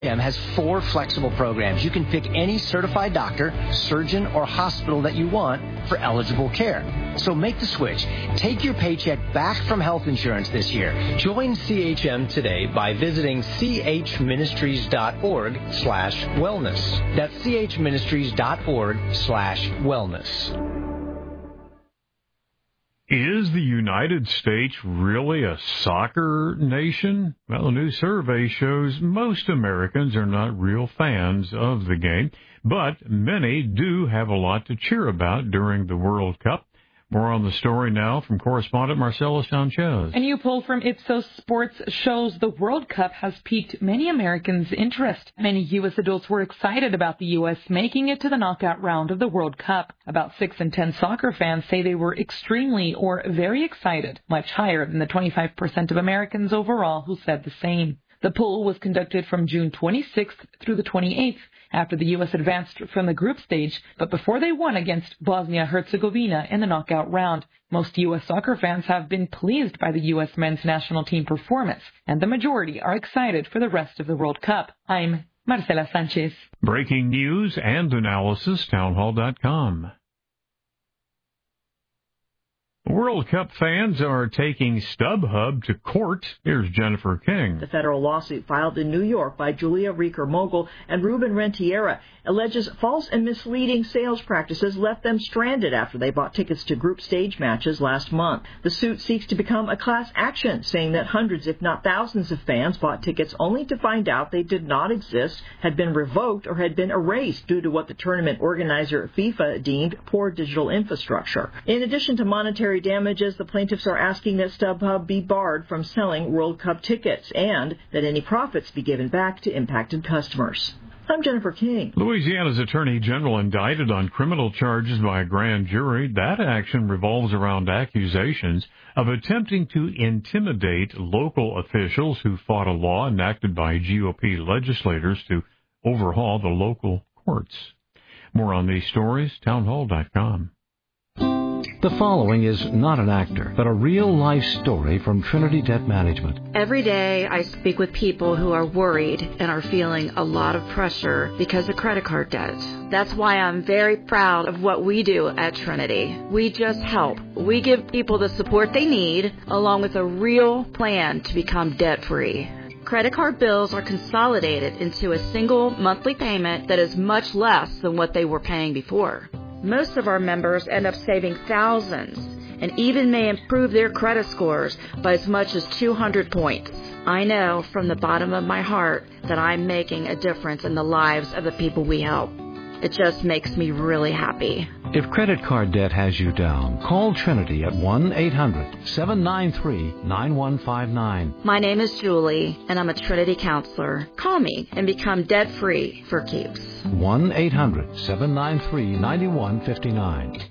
has 4 flexible programs. You can pick any certified doctor, surgeon, or hospital that you want for eligible care. So make the switch. Take your paycheck back from health insurance this year. Join CHM today by visiting chministries.org/wellness. That's chministries.org/wellness. Is the United States really a soccer nation? Well, a new survey shows most Americans are not real fans of the game, but many do have a lot to cheer about during the World Cup. More on the story now from correspondent Marcelo Sanchez. A new poll from Ipsos Sports shows the World Cup has piqued many Americans' interest. Many U.S. adults were excited about the U.S. making it to the knockout round of the World Cup. About 6 in 10 soccer fans say they were extremely or very excited, much higher than the 25% of Americans overall who said the same. The poll was conducted from June 26th through the 28th, after the U.S. advanced from the group stage, but before they won against Bosnia-Herzegovina in the knockout round. Most U.S. soccer fans have been pleased by the U.S. men's national team performance, and the majority are excited for the rest of the World Cup. I'm Marcela Sanchez. Breaking news and analysis, townhall.com. World Cup fans are taking StubHub to court. Here's Jennifer King. The federal lawsuit filed in New York by Julia Rieker-Mogul and Ruben Rentiera alleges false and misleading sales practices left them stranded after they bought tickets to group stage matches last month. The suit seeks to become a class action, saying that hundreds, if not thousands, of fans bought tickets only to find out they did not exist, had been revoked, or had been erased due to what the tournament organizer FIFA deemed poor digital infrastructure. In addition to monetary damages, the plaintiffs are asking that StubHub be barred from selling World Cup tickets and that any profits be given back to impacted customers. I'm Jennifer King. Louisiana's Attorney General indicted on criminal charges by a grand jury. That action revolves around accusations of attempting to intimidate local officials who fought a law enacted by GOP legislators to overhaul the local courts. More on these stories, townhall.com. The following is not an actor, but a real-life story from Trinity Debt Management. Every day I speak with people who are worried and are feeling a lot of pressure because of credit card debt. That's why I'm very proud of what we do at Trinity. We just help. We give people the support they need, along with a real plan to become debt-free. Credit card bills are consolidated into a single monthly payment that is much less than what they were paying before. Most of our members end up saving thousands and even may improve their credit scores by as much as 200 points. I know from the bottom of my heart that I'm making a difference in the lives of the people we help. It just makes me really happy. If credit card debt has you down, call Trinity at 1-800-793-9159. My name is Julie, and I'm a Trinity counselor. Call me and become debt-free for keeps. 1-800-793-9159.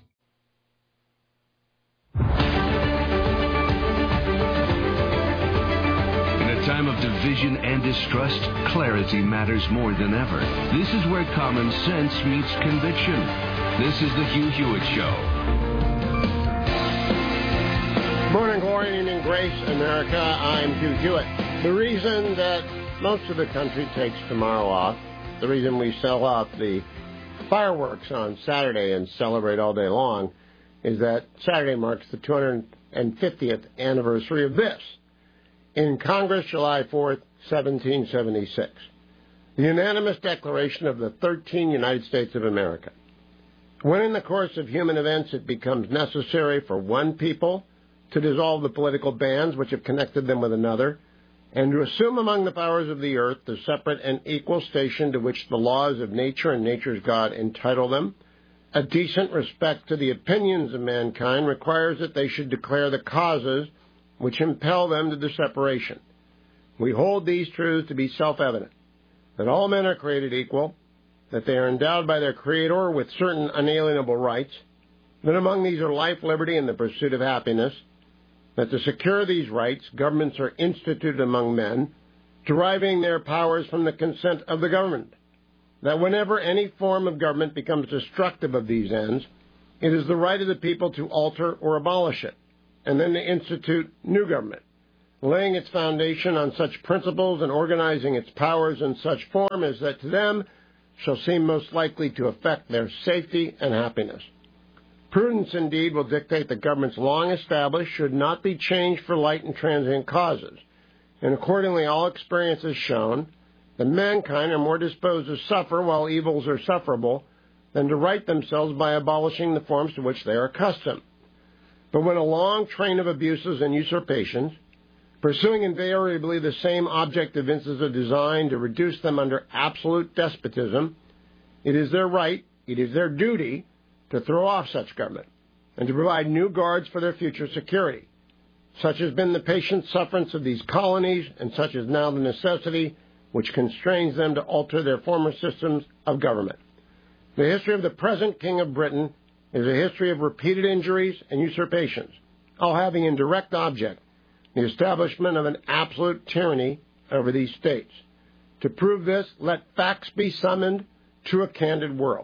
Time of division and distrust, clarity matters more than ever. This is where common sense meets conviction. This is the Hugh Hewitt Show. Morning glory, evening grace, America. I'm Hugh Hewitt. The reason that most of the country takes tomorrow off, the reason we sell off the fireworks on Saturday and celebrate all day long, is that Saturday marks the 250th anniversary of this. In Congress, July 4th, 1776, the unanimous declaration of the 13 United States of America. When in the course of human events it becomes necessary for one people to dissolve the political bands which have connected them with another, and to assume among the powers of the earth the separate and equal station to which the laws of nature and nature's God entitle them, a decent respect to the opinions of mankind requires that they should declare the causes which impel them to the separation. We hold these truths to be self-evident, that all men are created equal, that they are endowed by their Creator with certain unalienable rights, that among these are life, liberty, and the pursuit of happiness, that to secure these rights, governments are instituted among men, deriving their powers from the consent of the government, that whenever any form of government becomes destructive of these ends, it is the right of the people to alter or abolish it, and then to institute new government, laying its foundation on such principles and organizing its powers in such form as that to them shall seem most likely to affect their safety and happiness. Prudence, indeed, will dictate that governments long established should not be changed for light and transient causes, and accordingly all experience has shown that mankind are more disposed to suffer while evils are sufferable than to right themselves by abolishing the forms to which they are accustomed. But when a long train of abuses and usurpations, pursuing invariably the same object evinces a design to reduce them under absolute despotism, it is their right, it is their duty, to throw off such government and to provide new guards for their future security. Such has been the patient sufferance of these colonies, and such is now the necessity which constrains them to alter their former systems of government. The history of the present King of Britain is a history of repeated injuries and usurpations, all having in direct object the establishment of an absolute tyranny over these states. To prove this, let facts be summoned to a candid world.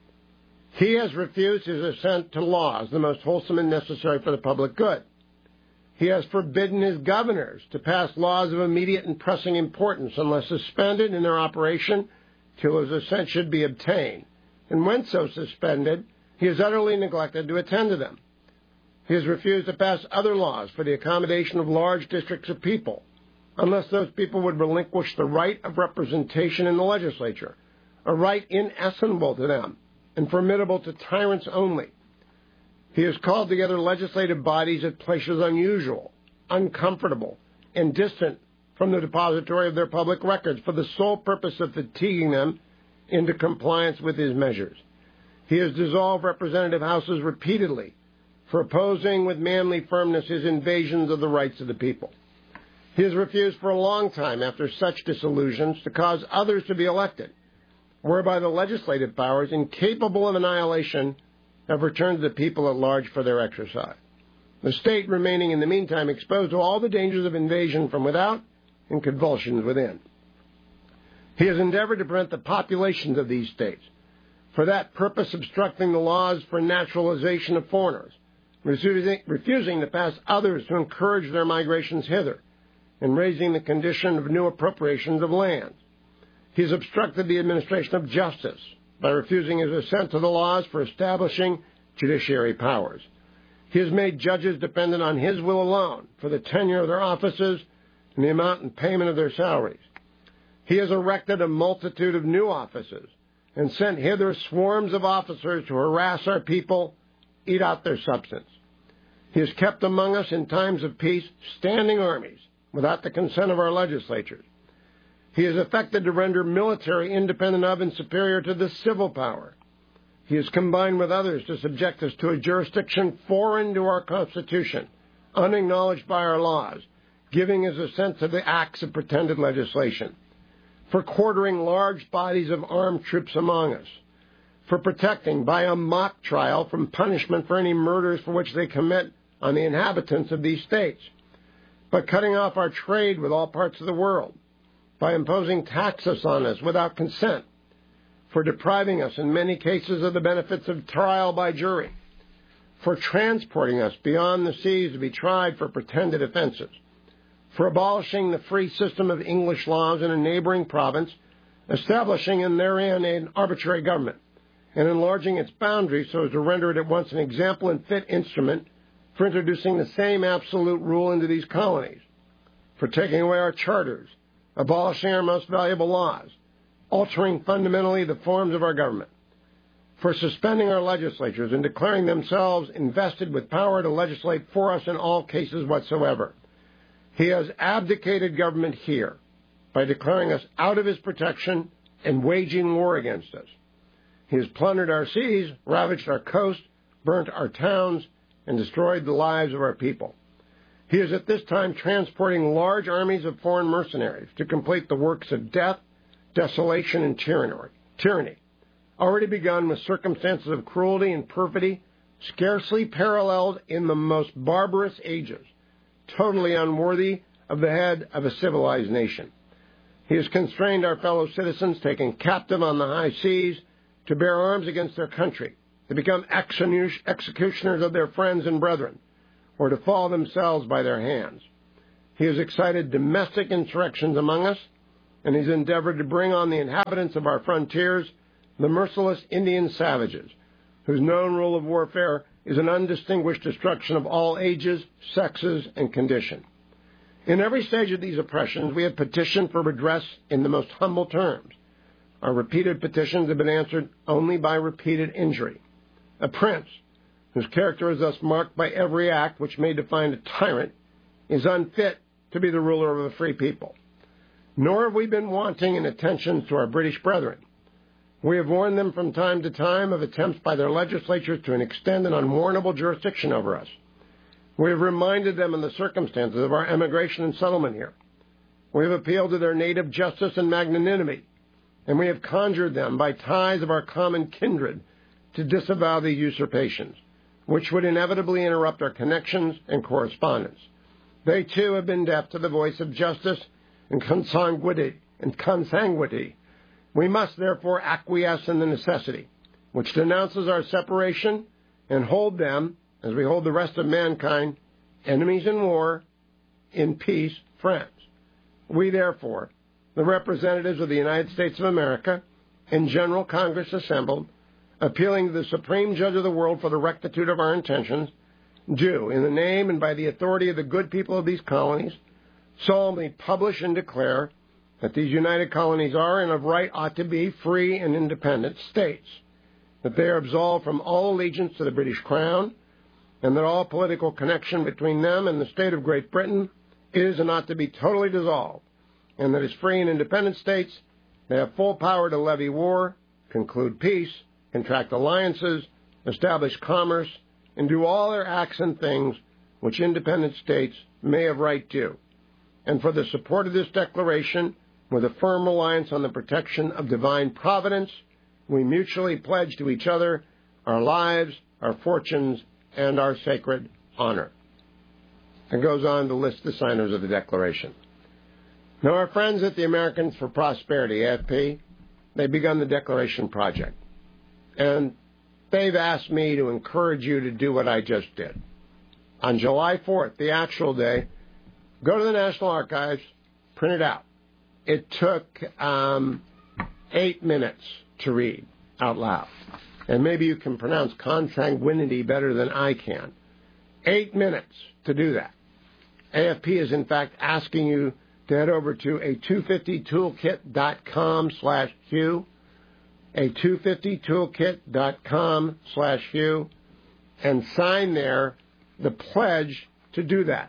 He has refused his assent to laws, the most wholesome and necessary for the public good. He has forbidden his governors to pass laws of immediate and pressing importance unless suspended in their operation till his assent should be obtained. And when so suspended, he has utterly neglected to attend to them. He has refused to pass other laws for the accommodation of large districts of people, unless those people would relinquish the right of representation in the legislature, a right inestimable to them and formidable to tyrants only. He has called together legislative bodies at places unusual, uncomfortable, and distant from the depository of their public records for the sole purpose of fatiguing them into compliance with his measures. He has dissolved representative houses repeatedly for opposing with manly firmness his invasions of the rights of the people. He has refused for a long time after such dissolutions to cause others to be elected, whereby the legislative powers, incapable of annihilation, have returned to the people at large for their exercise, the state remaining in the meantime exposed to all the dangers of invasion from without and convulsions within. He has endeavored to prevent the populations of these states, for that purpose obstructing the laws for naturalization of foreigners, refusing to pass others to encourage their migrations hither, and raising the condition of new appropriations of lands. He has obstructed the administration of justice by refusing his assent to the laws for establishing judiciary powers. He has made judges dependent on his will alone for the tenure of their offices and the amount and payment of their salaries. He has erected a multitude of new offices and sent hither swarms of officers to harass our people, eat out their substance. He has kept among us in times of peace standing armies without the consent of our legislatures. He has affected to render military independent of and superior to the civil power. He has combined with others to subject us to a jurisdiction foreign to our Constitution, unacknowledged by our laws, giving his assent to the acts of pretended legislation, for quartering large bodies of armed troops among us, for protecting by a mock trial from punishment for any murders for which they commit on the inhabitants of these states, by cutting off our trade with all parts of the world, by imposing taxes on us without consent, for depriving us in many cases of the benefits of trial by jury, for transporting us beyond the seas to be tried for pretended offenses, for abolishing the free system of English laws in a neighboring province, establishing in therein an arbitrary government, and enlarging its boundaries so as to render it at once an example and fit instrument for introducing the same absolute rule into these colonies, for taking away our charters, abolishing our most valuable laws, altering fundamentally the forms of our government, for suspending our legislatures and declaring themselves invested with power to legislate for us in all cases whatsoever. He has abdicated government here by declaring us out of his protection and waging war against us. He has plundered our seas, ravaged our coast, burnt our towns, and destroyed the lives of our people. He is at this time transporting large armies of foreign mercenaries to complete the works of death, desolation, and tyranny, already begun with circumstances of cruelty and perfidy scarcely paralleled in the most barbarous ages, totally unworthy of the head of a civilized nation. He has constrained our fellow citizens taken captive on the high seas to bear arms against their country, to become executioners of their friends and brethren, or to fall themselves by their hands. He has excited domestic insurrections among us, and he's endeavored to bring on the inhabitants of our frontiers the merciless Indian savages, whose known rule of warfare is an undistinguished destruction of all ages, sexes, and condition. In every stage of these oppressions, we have petitioned for redress in the most humble terms. Our repeated petitions have been answered only by repeated injury. A prince, whose character is thus marked by every act which may define a tyrant, is unfit to be the ruler of a free people. Nor have we been wanting in attentions to our British brethren. We have warned them from time to time of attempts by their legislatures to extend an unwarrantable jurisdiction over us. We have reminded them of the circumstances of our emigration and settlement here. We have appealed to their native justice and magnanimity, and we have conjured them by ties of our common kindred to disavow these usurpations, which would inevitably interrupt our connections and correspondence. They, too, have been deaf to the voice of justice and consanguinity. We must, therefore, acquiesce in the necessity, which denounces our separation, and hold them, as we hold the rest of mankind, enemies in war, in peace, friends. We, therefore, the representatives of the United States of America, in General Congress assembled, appealing to the Supreme Judge of the world for the rectitude of our intentions, do, in the name and by the authority of the good people of these colonies, solemnly publish and declare that these united colonies are and of right ought to be free and independent states, that they are absolved from all allegiance to the British Crown, and that all political connection between them and the state of Great Britain is and ought to be totally dissolved, and that as free and independent states they have full power to levy war, conclude peace, contract alliances, establish commerce, and do all their acts and things which independent states may have right to. And for the support of this declaration, with a firm reliance on the protection of divine providence, we mutually pledge to each other our lives, our fortunes, and our sacred honor. It goes on to list the signers of the declaration. Now, our friends at the Americans for Prosperity, AFP, they've begun the Declaration Project. And they've asked me to encourage you to do what I just did. On July 4th, the actual day, go to the National Archives, print it out. It took 8 minutes to read out loud. And maybe you can pronounce consanguinity better than I can. 8 minutes to do that. AFP is, in fact, asking you to head over to a250toolkit.com/Hugh, a250toolkit.com/Hugh, and sign there the pledge to do that.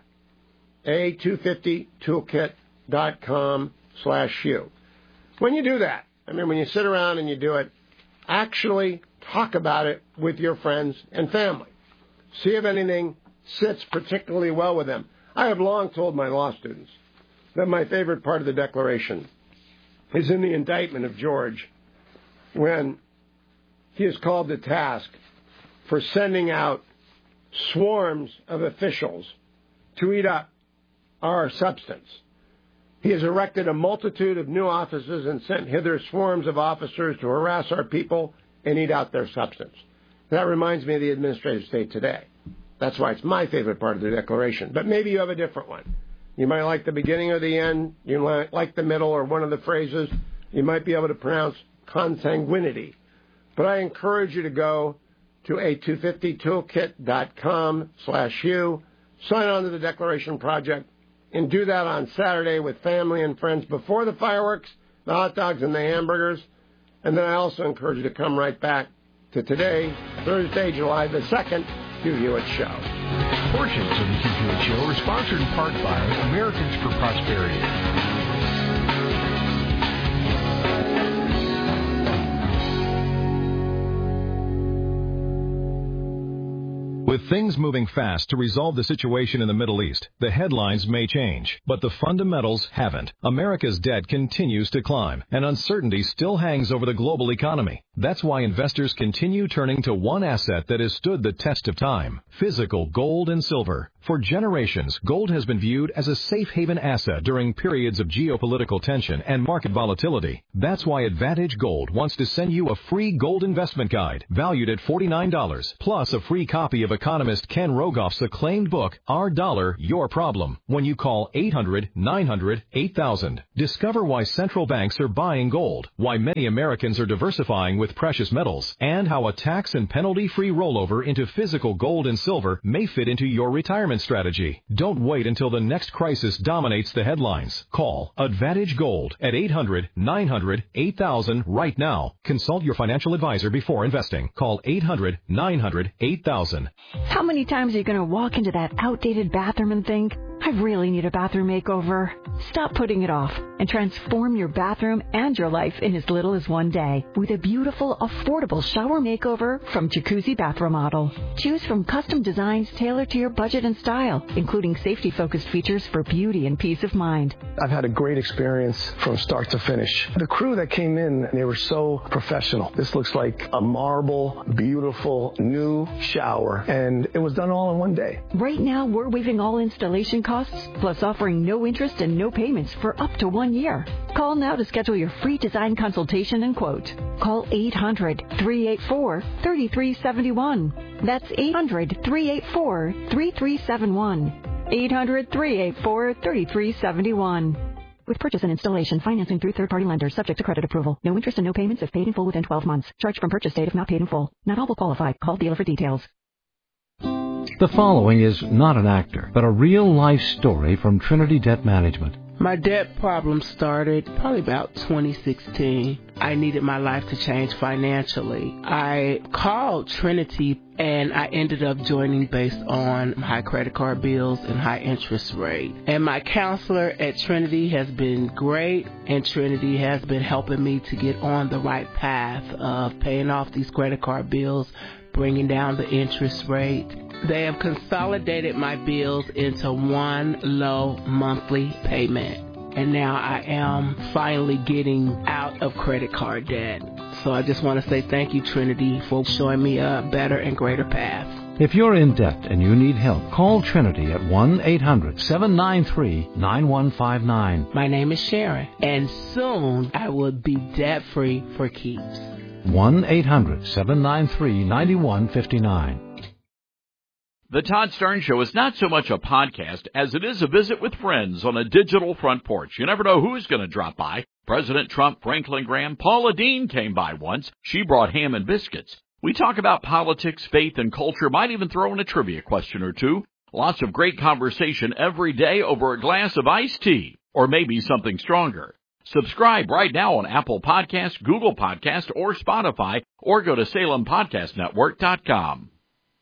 a250toolkit.com/Hugh. When you do that, when you sit around and you do it, actually talk about it with your friends and family. See if anything sits particularly well with them. I have long told my law students that my favorite part of the Declaration is in the indictment of George, when he is called to task for sending out swarms of officials to eat up our substance. He has erected a multitude of new offices and sent hither swarms of officers to harass our people and eat out their substance. That reminds me of the administrative state today. That's why it's my favorite part of the Declaration. But maybe you have a different one. You might like the beginning or the end. You might like the middle or one of the phrases. You might be able to pronounce consanguinity. But I encourage you to go to a250toolkit.com/Hugh, sign on to the Declaration Project, and do that on Saturday with family and friends before the fireworks, the hot dogs, and the hamburgers. And then I also encourage you to come right back to today, Thursday, July the 2nd, Hugh Hewitt Show. Portions of the Hugh Hewitt Show are sponsored in part by Americans for Prosperity. With things moving fast to resolve the situation in the Middle East, the headlines may change, but the fundamentals haven't. America's debt continues to climb, and uncertainty still hangs over the global economy. That's why investors continue turning to one asset that has stood the test of time: physical gold and silver. For generations, gold has been viewed as a safe haven asset during periods of geopolitical tension and market volatility. That's why Advantage Gold wants to send you a free gold investment guide valued at $49, plus a free copy of economist Ken Rogoff's acclaimed book, Our Dollar, Your Problem, when you call 800-900-8000. Discover why central banks are buying gold, why many Americans are diversifying with precious metals, and how a tax and penalty-free rollover into physical gold and silver may fit into your retirement strategy. Don't wait until the next crisis dominates the headlines. Call Advantage Gold at 800-900-8000 right now. Consult your financial advisor before investing. Call 800-900-8000. How many times are you going to walk into that outdated bathroom and think, I really need a bathroom makeover? Stop putting it off and transform your bathroom and your life in as little as one day with a beautiful, affordable shower makeover from Jacuzzi Bath Remodel. Choose from custom designs tailored to your budget and style, including safety-focused features for beauty and peace of mind. I've had a great experience from start to finish. The crew that came in, they were so professional. This looks like a marble, beautiful, new shower, and it was done all in one day. Right now, we're waiving all installation costs, plus offering no interest and no payments for up to 1 year. Call now to schedule your free design consultation and quote. Call 800-384-3371. That's 800-384-3371. 800-384-3371. With purchase and installation, financing through third-party lenders, subject to credit approval. No interest and no payments if paid in full within 12 months. Charge from purchase date if not paid in full. Not all will qualify. Call dealer for details. The following is not an actor, but a real-life story from Trinity Debt Management. My debt problem started probably about 2016. I needed my life to change financially. I called Trinity and I ended up joining based on high credit card bills and high interest rate. And my counselor at Trinity has been great, and Trinity has been helping me to get on the right path of paying off these credit card bills, bringing down the interest rate. They have consolidated my bills into one low monthly payment. And now I am finally getting out of credit card debt. So I just want to say thank you, Trinity, for showing me a better and greater path. If you're in debt and you need help, call Trinity at 1-800-793-9159. My name is Sharon, and soon I will be debt-free for keeps. 1-800-793-9159. The Todd Stern Show is not so much a podcast as it is a visit with friends on a digital front porch. You never know who's going to drop by. President Trump, Franklin Graham, Paula Deen came by once. She brought ham and biscuits. We talk about politics, faith, and culture. Might even throw in a trivia question or two. Lots of great conversation every day over a glass of iced tea, or maybe something stronger. Subscribe right now on Apple Podcasts, Google Podcasts, or Spotify, or go to SalemPodcastNetwork.com.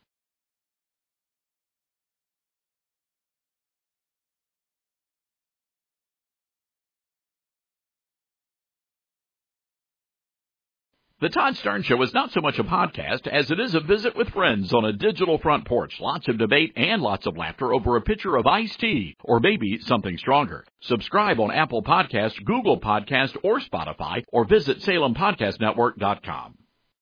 The Todd Stern Show is not so much a podcast as it is a visit with friends on a digital front porch. Lots of debate and lots of laughter over a pitcher of iced tea, or maybe something stronger. Subscribe on Apple Podcasts, Google Podcasts, or Spotify, or visit SalemPodcastNetwork.com.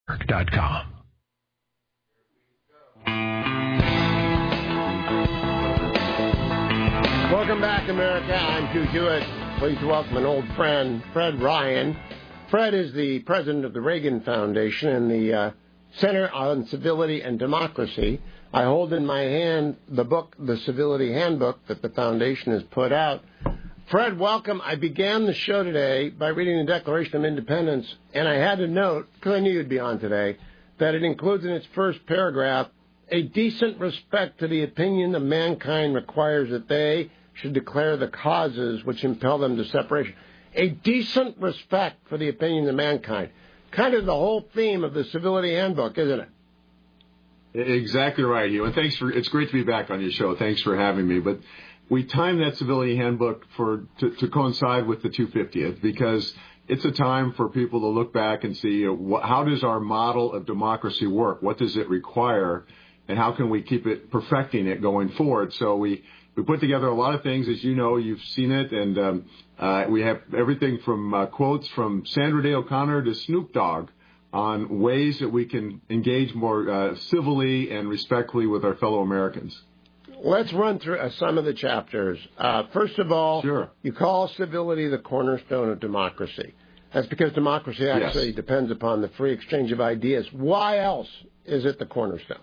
Welcome back, America. I'm Hugh Hewitt. Pleased to welcome an old friend, Fred Ryan. Fred is the president of the Reagan Foundation and the Center on Civility and Democracy. I hold in my hand the book, the Civility Handbook, that the foundation has put out. Fred, welcome. I began the show today by reading the Declaration of Independence, and I had to note, because I knew you'd be on today, that it includes in its first paragraph, a decent respect to the opinion of mankind requires that they should declare the causes which impel them to separation. A decent respect for the opinion of mankind. Kind of the whole theme of the Civility Handbook, isn't it? Exactly right, Hugh. And it's great to be back on your show. Thanks for having me. But we timed that Civility Handbook to coincide with the 250th because it's a time for people to look back and see how does our model of democracy work? What does it require? And how can we keep it, perfecting it going forward? So we put together a lot of things, as you know, you've seen it, and we have everything from quotes from Sandra Day O'Connor to Snoop Dogg on ways that we can engage more civilly and respectfully with our fellow Americans. Let's run through some of the chapters. First of all, sure. You call civility the cornerstone of democracy. That's because democracy actually depends upon the free exchange of ideas. Why else is it the cornerstone?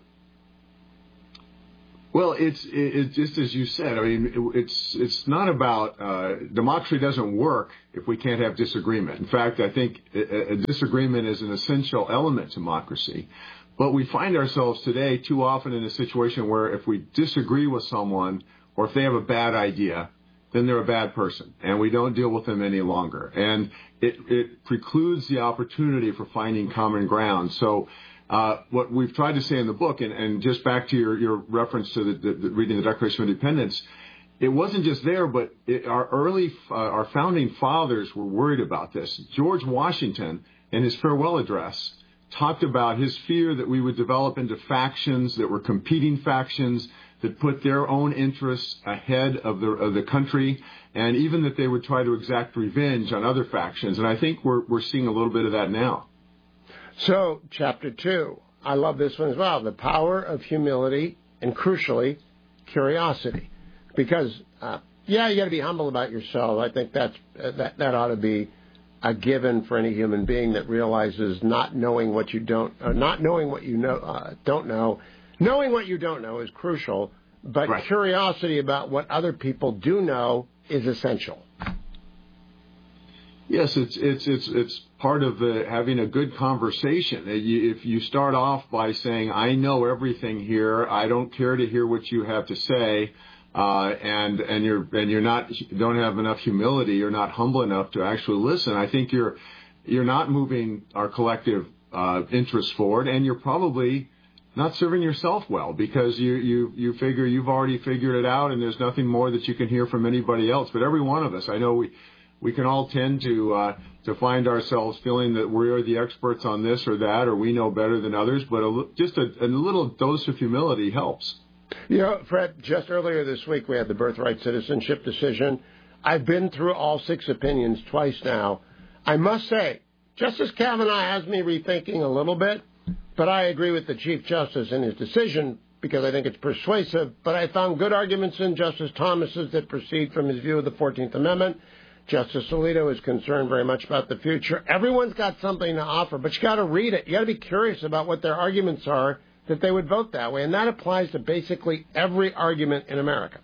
Well, it's just as you said. I mean, it's not about democracy doesn't work if we can't have disagreement. In fact, I think a disagreement is an essential element to democracy. But we find ourselves today too often in a situation where if we disagree with someone or if they have a bad idea, then they're a bad person, and we don't deal with them any longer. And it precludes the opportunity for finding common ground. So what we've tried to say in the book, and just back to your reference to the reading the Declaration of Independence, it wasn't just there, but our founding fathers were worried about this. George Washington, in his farewell address, talked about his fear that we would develop into factions that were competing factions that put their own interests ahead of the country, and even that they would try to exact revenge on other factions. And I think we're seeing a little bit of that now. So, Chapter 2, I love this one as well, the power of humility and, crucially, curiosity. Because, you got to be humble about yourself. I think that ought to be a given for any human being that realizes not knowing what you don't know. Knowing what you don't know is crucial, but curiosity about what other people do know is essential. Yes, it's part of having a good conversation. If you start off by saying, "I know everything here. I don't care to hear what you have to say," and you don't have enough humility, you're not humble enough to actually listen, I think you're not moving our collective interests forward, and you're probably not serving yourself well, because you figure you've already figured it out and there's nothing more that you can hear from anybody else. But every one of us, I know we can all tend to find ourselves feeling that we're the experts on this or that, or we know better than others, but just a little dose of humility helps. You know, Fred, just earlier this week we had the birthright citizenship decision. I've been through all 6 opinions twice now. I must say, Justice Kavanaugh has me rethinking a little bit, but I agree with the Chief Justice in his decision because I think it's persuasive, but I found good arguments in Justice Thomas's that proceed from his view of the 14th Amendment. Justice Alito is concerned very much about the future. Everyone's got something to offer, but you got to read it. You got to be curious about what their arguments are that they would vote that way, and that applies to basically every argument in America.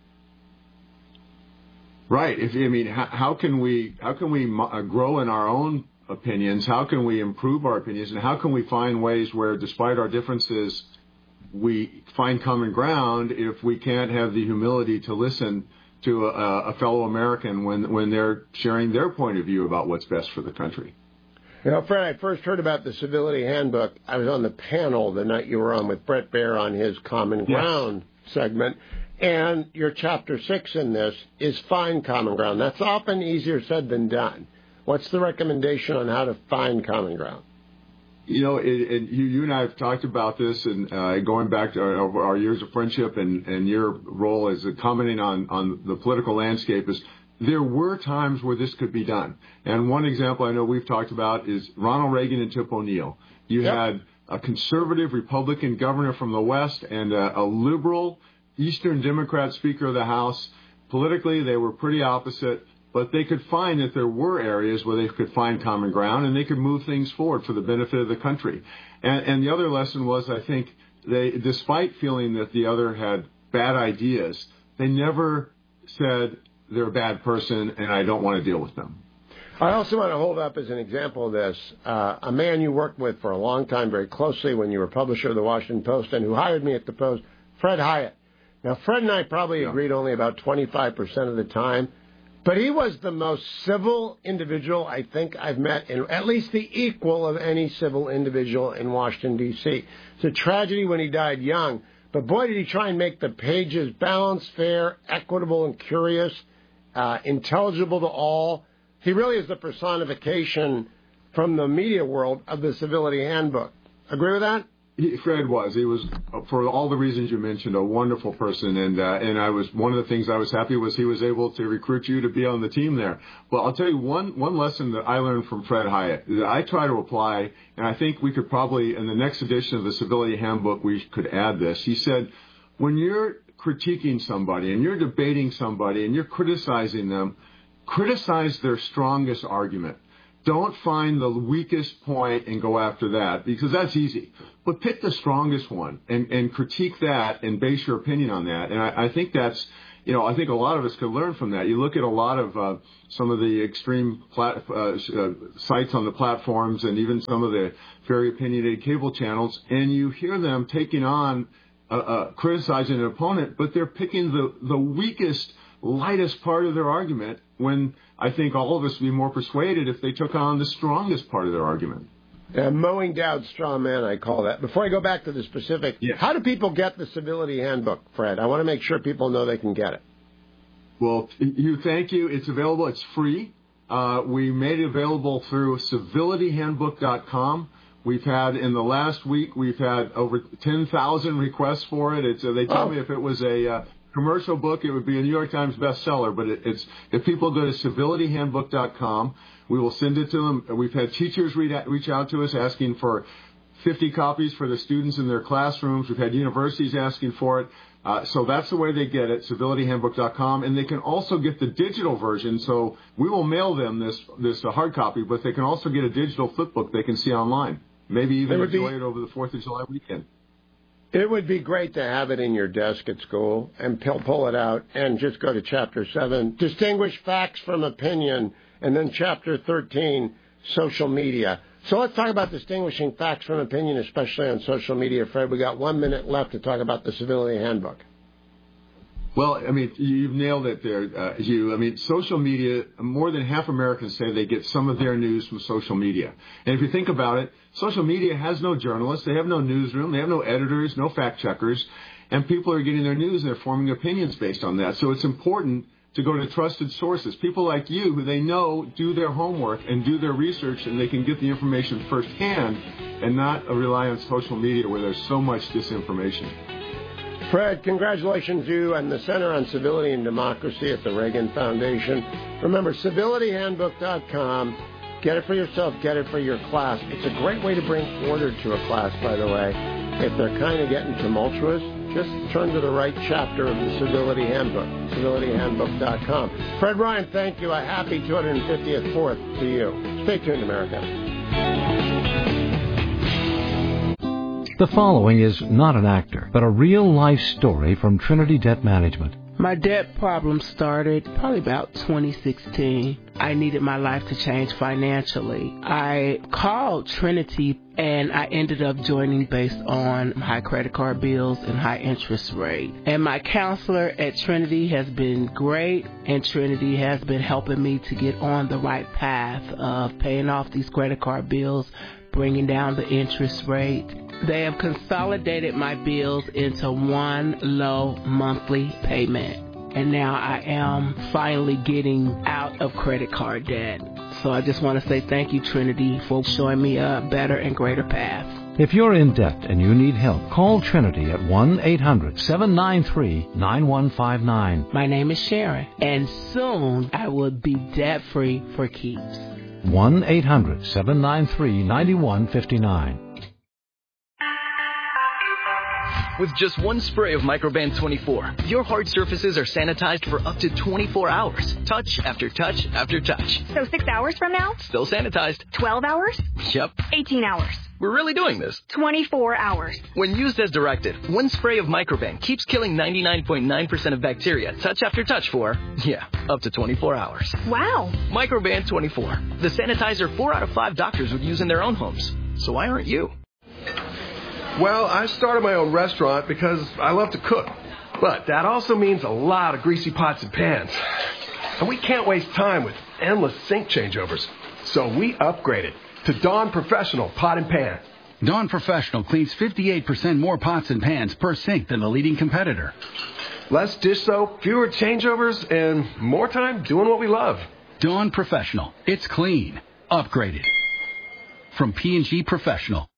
Right. How can we grow in our own opinions? How can we improve our opinions? And how can we find ways where, despite our differences, we find common ground if we can't have the humility to listen to a fellow American when they're sharing their point of view about what's best for the country? You know, Fred, I first heard about the Civility Handbook. I was on the panel the night you were on with Bret Baier on his Common Ground segment. And your Chapter 6 in this is find common ground. That's often easier said than done. What's the recommendation on how to find common ground? You know, you and I have talked about this, and going back to our years of friendship and your role as commenting on the political landscape is there were times where this could be done. And one example I know we've talked about is Ronald Reagan and Tip O'Neill. You had a conservative Republican governor from the West and a liberal Eastern Democrat Speaker of the House. Politically, they were pretty opposite, but they could find that there were areas where they could find common ground and they could move things forward for the benefit of the country. And the other lesson was, I think, they, despite feeling that the other had bad ideas, they never said they're a bad person and I don't want to deal with them. I also want to hold up as an example of this a man you worked with for a long time very closely when you were publisher of the Washington Post and who hired me at the Post, Fred Hyatt. Now, Fred and I probably agreed only about 25% of the time, but he was the most civil individual I think I've met, and at least the equal of any civil individual in Washington, D.C. It's a tragedy when he died young, but boy, did he try and make the pages balanced, fair, equitable, and curious, intelligible to all. He really is the personification from the media world of the Civility Handbook. Agree with that? Fred was. He was, for all the reasons you mentioned, a wonderful person. And I was, one of the things I was happy was he was able to recruit you to be on the team there. Well, I'll tell you one lesson that I learned from Fred Hyatt that I try to apply, and I think we could probably, in the next edition of the Civility Handbook, we could add this. He said, when you're critiquing somebody and you're debating somebody and you're criticizing them, criticize their strongest argument. Don't find the weakest point and go after that, because that's easy. But pick the strongest one and critique that and base your opinion on that. And I think that's, I think a lot of us could learn from that. You look at a lot of some of the extreme sites on the platforms and even some of the very opinionated cable channels, and you hear them taking on, criticizing an opponent, but they're picking the weakest, lightest part of their argument, when I think all of us would be more persuaded if they took on the strongest part of their argument. Mowing down straw man, I call that. Before I go back to the specific, How do people get the Civility Handbook, Fred? I want to make sure people know they can get it. Well, thank you. It's available. It's free. We made it available through civilityhandbook.com. We've had, in the last week, we've had over 10,000 requests for it. They tell me if it was a commercial book, it would be a New York Times bestseller, but if people go to civilityhandbook.com, we will send it to them. We've had teachers reach out to us asking for 50 copies for the students in their classrooms. We've had universities asking for it. So that's the way they get it, civilityhandbook.com. And they can also get the digital version. So we will mail them this hard copy, but they can also get a digital flip book they can see online. Maybe even enjoy it over the 4th of July weekend. It would be great to have it in your desk at school and pull it out and just go to Chapter 7, Distinguish Facts from Opinion, and then Chapter 13, Social Media. So let's talk about distinguishing facts from opinion, especially on social media. Fred, we got 1 minute left to talk about the Civility Handbook. Well, I mean, you've nailed it there, Hugh. I mean, social media, more than half Americans say they get some of their news from social media. And if you think about it, social media has no journalists. They have no newsroom. They have no editors, no fact checkers. And people are getting their news and they're forming opinions based on that. So it's important to go to trusted sources, people like you who they know do their homework and do their research, and they can get the information firsthand and not rely on social media where there's so much disinformation. Fred, congratulations to you and the Center on Civility and Democracy at the Reagan Foundation. Remember, civilityhandbook.com. Get it for yourself, get it for your class. It's a great way to bring order to a class, by the way. If they're kind of getting tumultuous, just turn to the right chapter of the Civility Handbook, civilityhandbook.com. Fred Ryan, thank you. A happy 250th 4th to you. Stay tuned, America. The following is not an actor, but a real-life story from Trinity Debt Management. My debt problem started probably about 2016. I needed my life to change financially. I called Trinity and I ended up joining based on high credit card bills and high interest rate. And my counselor at Trinity has been great, and Trinity has been helping me to get on the right path of paying off these credit card bills, bringing down the interest rate. They have consolidated my bills into one low monthly payment. And now I am finally getting out of credit card debt. So I just want to say thank you, Trinity, for showing me a better and greater path. If you're in debt and you need help, call Trinity at 1-800-793-9159. My name is Sharon, and soon I will be debt-free for keeps. 1-800-793-9159. With just one spray of Microban 24, your hard surfaces are sanitized for up to 24 hours. Touch after touch after touch. So 6 hours from now? Still sanitized. 12 hours? Yep. 18 hours. We're really doing this. 24 hours. When used as directed, one spray of Microban keeps killing 99.9% of bacteria touch after touch for, up to 24 hours. Wow. Microban 24. The sanitizer 4 out of 5 doctors would use in their own homes. So why aren't you? Well, I started my own restaurant because I love to cook. But that also means a lot of greasy pots and pans. And we can't waste time with endless sink changeovers. So we upgraded to Dawn Professional Pot and Pan. Dawn Professional cleans 58% more pots and pans per sink than the leading competitor. Less dish soap, fewer changeovers, and more time doing what we love. Dawn Professional. It's clean. Upgraded. From P&G Professional.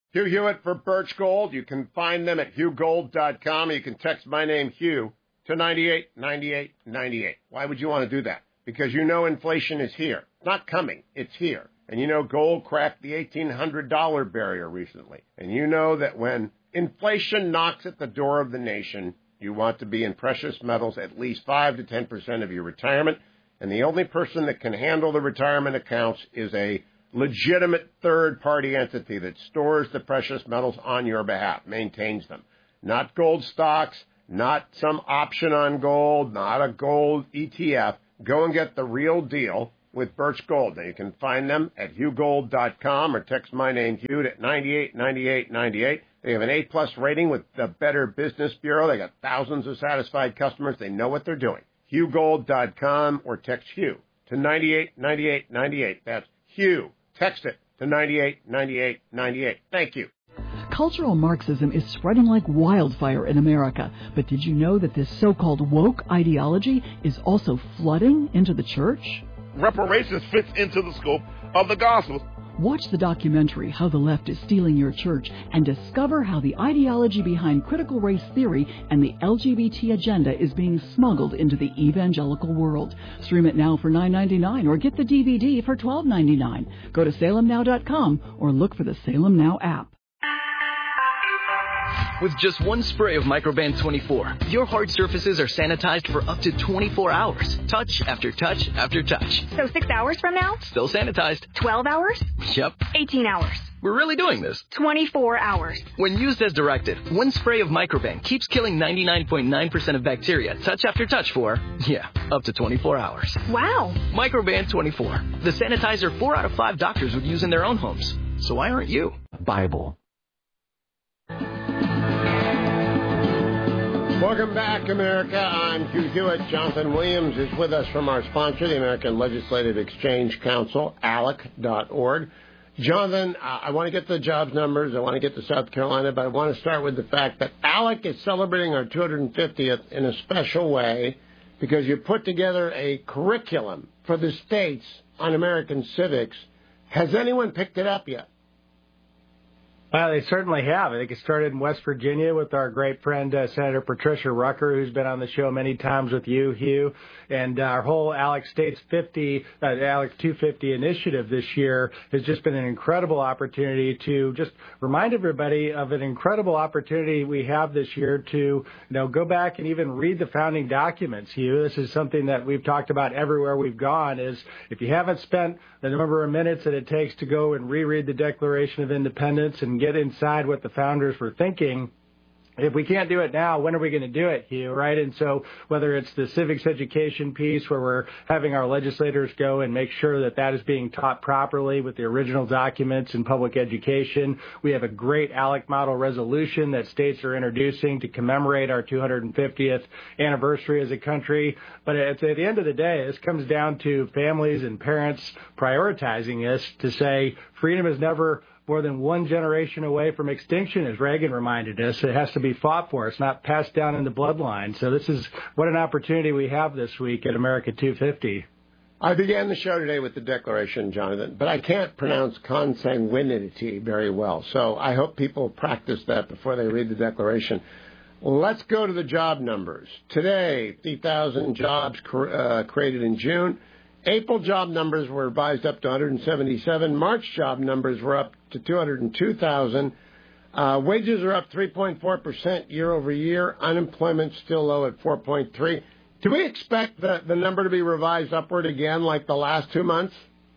Hugh Hewitt for Birch Gold. You can find them at hughgold.com. You can text my name, Hugh, to 989898. Why would you want to do that? Because you know inflation is here. It's not coming. It's here. And you know gold cracked the $1,800 barrier recently. And you know that when inflation knocks at the door of the nation, you want to be in precious metals at least 5 to 10% of your retirement. And the only person that can handle the retirement accounts is a legitimate third-party entity that stores the precious metals on your behalf, maintains them. Not gold stocks, not some option on gold, not a gold ETF. Go and get the real deal with Birch Gold. Now, you can find them at hughgold.com or text my name, Hugh, at 989898. They have an A-plus rating with the Better Business Bureau. They got thousands of satisfied customers. They know what they're doing. hughgold.com or text Hugh to 989898. That's Hugh. Text it to 989898. Thank you. Cultural Marxism is spreading like wildfire in America. But did you know that this so-called woke ideology is also flooding into the church? Reparations fits into the scope of the gospel. Watch the documentary How the Left is Stealing Your Church and discover how the ideology behind critical race theory and the LGBT agenda is being smuggled into the evangelical world. Stream it now for $9.99 or get the DVD for $12.99. Go to salemnow.com or look for the Salem Now app. With just one spray of Microban 24, your hard surfaces are sanitized for up to 24 hours. Touch after touch after touch. So 6 hours from now? Still sanitized. 12 hours? Yep. 18 hours. We're really doing this. 24 hours. When used as directed, one spray of Microban keeps killing 99.9% of bacteria touch after touch for, up to 24 hours. Wow. Microban 24. The sanitizer 4 out of 5 doctors would use in their own homes. So why aren't you? Bible. Welcome back, America. I'm Hugh Hewitt. Jonathan Williams is with us from our sponsor, the American Legislative Exchange Council, ALEC.org. Jonathan, I want to get the jobs numbers. I want to get to South Carolina, but I want to start with the fact that ALEC is celebrating our 250th in a special way because you put together a curriculum for the states on American civics. Has anyone picked it up yet? Well, they certainly have. I think it started in West Virginia with our great friend, Senator Patricia Rucker, who's been on the show many times with you, Hugh. And our whole ALEC States 50, ALEC 250 initiative this year has just been an incredible opportunity to just remind everybody of an incredible opportunity we have this year to, go back and even read the founding documents, Hugh. This is something that we've talked about everywhere we've gone is if you haven't spent the number of minutes that it takes to go and reread the Declaration of Independence and get inside what the founders were thinking, if we can't do it now, when are we going to do it, Hugh, right? And so whether it's the civics education piece where we're having our legislators go and make sure that that is being taught properly with the original documents in public education, we have a great ALEC model resolution that states are introducing to commemorate our 250th anniversary as a country. But at the end of the day, this comes down to families and parents prioritizing this to say freedom is never more than one generation away from extinction, as Reagan reminded us. It has to be fought for. It's not passed down in the bloodline. So this is what an opportunity we have this week at America 250. I began the show today with the Declaration, Jonathan, but I can't pronounce consanguinity very well. So I hope people practice that before they read the Declaration. Let's go to the job numbers. Today, 3,000 jobs created in June. April job numbers were revised up to 177. March job numbers were up to 202,000. Wages are up 3.4% year over year. Unemployment still low at 4.3. Do we expect the number to be revised upward again like the last 2 months?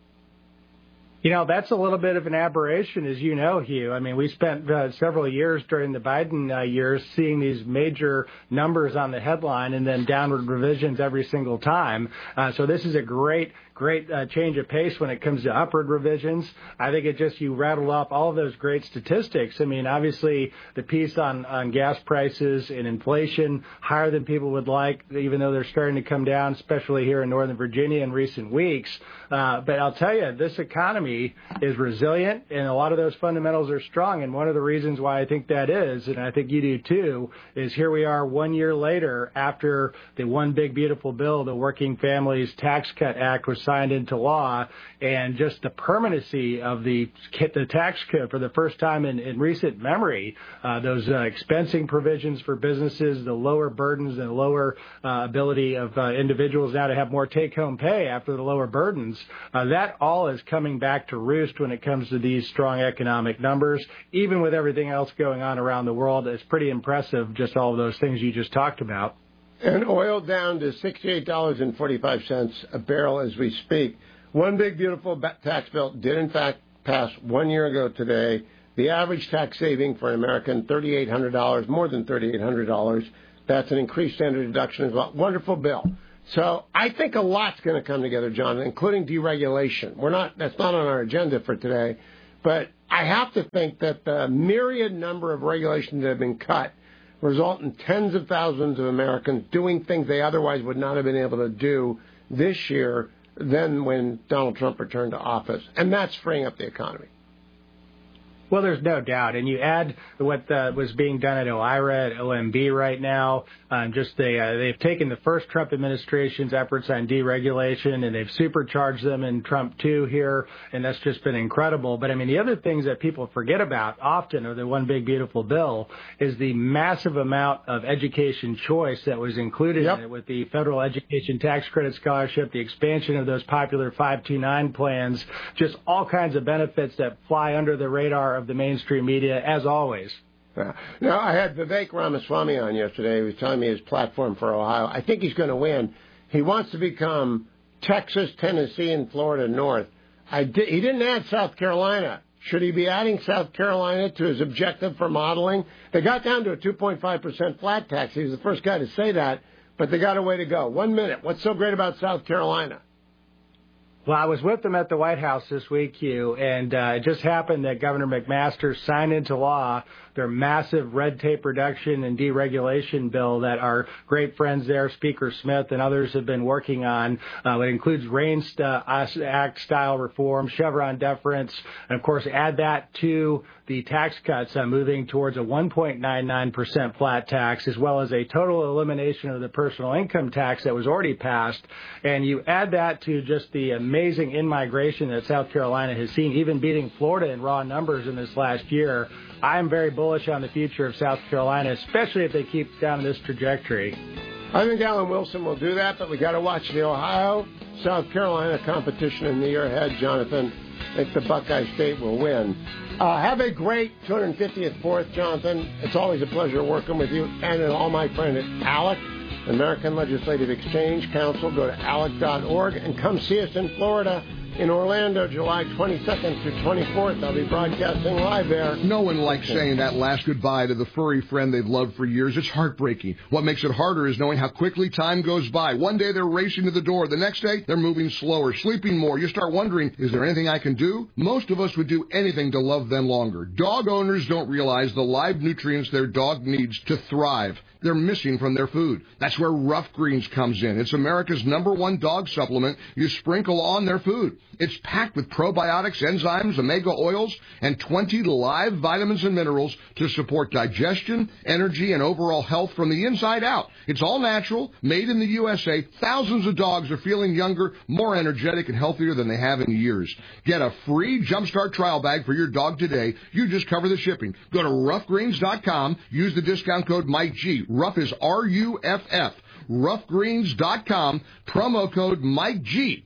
That's a little bit of an aberration, as you know, Hugh. I mean, we spent several years during the Biden years seeing these major numbers on the headline and then downward revisions every single time. So this is a great change of pace when it comes to upward revisions. I think you rattled off all of those great statistics. I mean, obviously, the piece on gas prices and inflation higher than people would like, even though they're starting to come down, especially here in Northern Virginia in recent weeks. But I'll tell you, this economy is resilient, and a lot of those fundamentals are strong. And one of the reasons why I think that is, and I think you do too, is here we are 1 year later after the One Big Beautiful Bill, the Working Families Tax Cut Act, was signed signed into law, and just the permanency of the tax code for the first time in recent memory, those expensing provisions for businesses, the lower burdens and the lower ability of individuals now to have more take-home pay after the lower burdens, that all is coming back to roost when it comes to these strong economic numbers. Even with everything else going on around the world, it's pretty impressive, just all of those things you just talked about. And oil down to $68.45 a barrel as we speak. One big, beautiful tax bill did, in fact, pass 1 year ago today. The average tax saving for an American, $3,800, more than $3,800. That's an increased standard deduction as well. Wonderful bill. So I think a lot's going to come together, John, including deregulation. That's not on our agenda for today. But I have to think that the myriad number of regulations that have been cut result in tens of thousands of Americans doing things they otherwise would not have been able to do this year than when Donald Trump returned to office. And that's freeing up the economy. Well, there's no doubt. And you add what was being done at OIRA, at OMB right now. They've taken the first Trump administration's efforts on deregulation and they've supercharged them in Trump 2 here. And that's just been incredible. But, I mean, the other things that people forget about often of the One Big Beautiful Bill is the massive amount of education choice that was included in it with the federal education tax credit scholarship, the expansion of those popular 529 plans, just all kinds of benefits that fly under the radar of the mainstream media, as always. Yeah. Now, I had Vivek Ramaswamy on yesterday. He was telling me his platform for Ohio. I think he's going to win. He wants to become Texas, Tennessee, and Florida North. He didn't add South Carolina. Should he be adding South Carolina to his objective for modeling? They got down to a 2.5% flat tax. He was the first guy to say that, but they got a way to go. 1 minute. What's so great about South Carolina? Well, I was with them at the White House this week, Hugh, and it just happened that Governor McMaster signed into law their massive red tape reduction and deregulation bill that our great friends there, Speaker Smith and others, have been working on. It includes RAIN Act-style reform, Chevron deference, and, of course, add that to the tax cuts moving towards a 1.99% flat tax, as well as a total elimination of the personal income tax that was already passed. And you add that to just the amazing in-migration that South Carolina has seen, even beating Florida in raw numbers in this last year. I am very bullish on the future of South Carolina, especially if they keep down this trajectory. I think Alan Wilson will do that, but we got to watch the Ohio-South Carolina competition in the year ahead, Jonathan. I think the Buckeye State will win. Have a great 250th 4th, Jonathan. It's always a pleasure working with you and all my friends at ALEC, American Legislative Exchange Council. Go to alec.org and come see us in Florida. In Orlando, July 22nd through 24th. I'll be broadcasting live there. No one likes saying that last goodbye to the furry friend they've loved for years. It's heartbreaking. What makes it harder is knowing how quickly time goes by. One day they're racing to the door. The next day they're moving slower, sleeping more. You start wondering, is there anything I can do? Most of us would do anything to love them longer. Dog owners don't realize the live nutrients their dog needs to thrive. They're missing from their food. That's where Rough Greens comes in. It's America's #1 dog supplement you sprinkle on their food. It's packed with probiotics, enzymes, omega oils, and 20 live vitamins and minerals to support digestion, energy, and overall health from the inside out. It's all natural, made in the USA. Thousands of dogs are feeling younger, more energetic, and healthier than they have in years. Get a free Jumpstart trial bag for your dog today. You just cover the shipping. Go to roughgreens.com. Use the discount code MikeG. Rough is R-U-F-F. Roughgreens.com. Promo code MikeG.